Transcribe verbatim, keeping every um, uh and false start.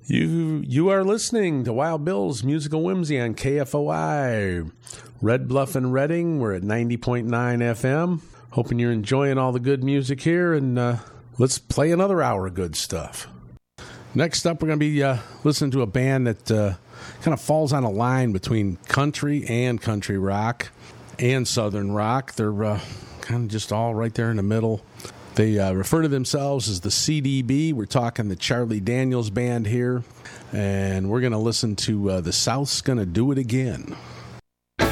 You you are listening to Wild Bill's Musical Whimsy on K F O I. Red Bluff and Redding, we're at ninety point nine F M. Hoping you're enjoying all the good music here, and uh, let's play another hour of good stuff. Next up, we're going to be uh, listening to a band that uh, kind of falls on a line between country and country rock and southern rock. They're uh, kind of just all right there in the middle. They uh, refer to themselves as the C D B. We're talking the Charlie Daniels Band here, and we're going to listen to uh, The South's Gonna Do It Again.